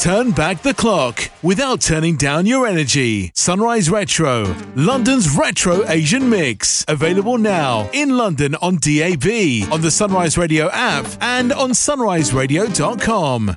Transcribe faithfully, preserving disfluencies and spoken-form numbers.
Turn back the clock without turning down your energy. Sunrise Retro, London's retro Asian mix. Available now in London on D A B, on the Sunrise Radio app, and on sunrise radio dot com.